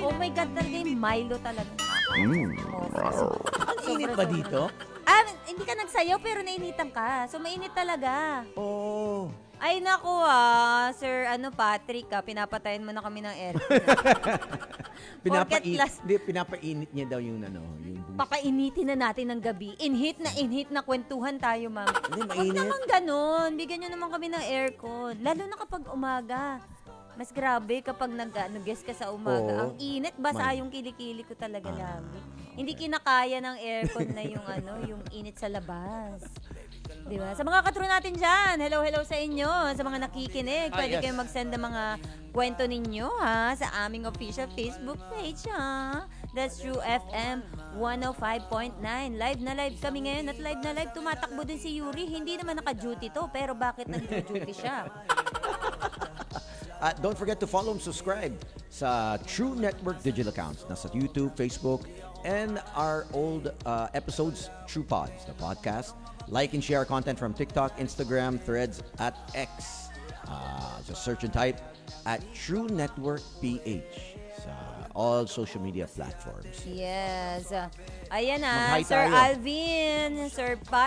Oh my God, talaga yung Milo talaga. Ang init ba dito? Hindi ka nagsayaw pero nainitan ka. So, mainit talaga. Oh. Ay, naku Sir Patrick, pinapatayin mo na kami ng aircon. Pinapainit niya daw yung yung boost. Papainitin na natin ng gabi. Inhit na kwentuhan tayo, ma'am. Hindi, Huwag mainit. naman ganun. Bigyan nyo naman kami ng aircon. Lalo na kapag umaga. Mas grabe kapag guest ka sa umaga. Oo. Ang init, basa yung kilikili ko talaga lagi. Hindi kinakaya ng aircon na yung yung init sa labas. Di ba? Sa mga katro natin dyan, hello sa inyo. Sa mga nakikinig, pwede yes. kayong mag-send ng mga kwento ninyo sa aming official Facebook page That's True FM 105.9. Live na live kami ngayon at live na live tumatakbo din si Yuri. Hindi naman naka-duty to, pero bakit nag-duty siya? Don't forget to follow and subscribe sa True Network digital accounts. Nasa YouTube, Facebook, and our old episodes, True Pods, the podcast. Like and share content from TikTok, Instagram, Threads, at X. Just search and type at True Network PH sa all social media platforms. Yes. Ayan Mag-hi Sir tayo. Alvin, Sir Pat.